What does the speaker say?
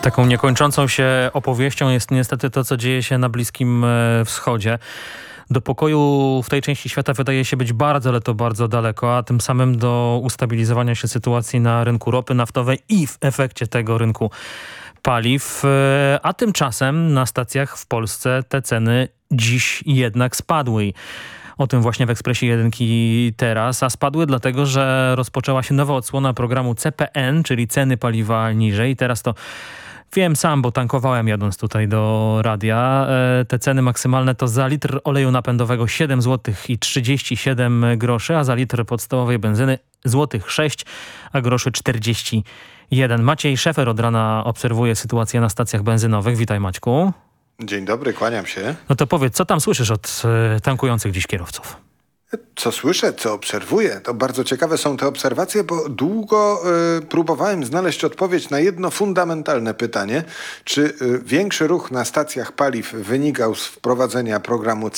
Taką niekończącą się opowieścią jest niestety to, co dzieje się na Bliskim Wschodzie. Do pokoju w tej części świata wydaje się być bardzo, ale to bardzo daleko, a tym samym do ustabilizowania się sytuacji na rynku ropy naftowej i w efekcie tego rynku paliw. A tymczasem na stacjach w Polsce te ceny dziś jednak spadły. O tym właśnie w Ekspresie Jedynki teraz, a spadły dlatego, że rozpoczęła się nowa odsłona programu CPN, czyli ceny paliwa niżej. Teraz to wiem sam, bo tankowałem jadąc tutaj do radia. Te ceny maksymalne to za litr oleju napędowego 7 zł i 37 groszy, a za litr podstawowej benzyny złotych 6, a groszy 41. Maciej Szefer od rana obserwuje sytuację na stacjach benzynowych. Witaj, Maćku. Dzień dobry, kłaniam się. No to powiedz, co tam słyszysz od tankujących dziś kierowców? Co słyszę, co obserwuję, to bardzo ciekawe są te obserwacje, bo długo próbowałem znaleźć odpowiedź na jedno fundamentalne pytanie. Czy większy ruch na stacjach paliw wynikał z wprowadzenia programu